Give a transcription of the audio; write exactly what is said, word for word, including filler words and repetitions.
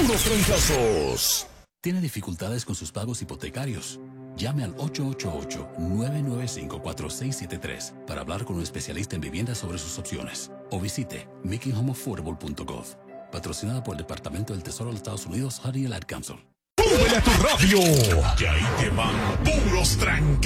puros trancazos. ¿Tiene dificultades con sus pagos hipotecarios? Llame al ocho ocho ocho, nueve nueve cinco, cuatro seis siete tres para hablar con un especialista en vivienda sobre sus opciones. O visite making home affordable punto gov. Patrocinada por el Departamento del Tesoro de los Estados Unidos, Honey Ad Council. ¡Súbele a tu radio! Que ahí te van puros trancazos.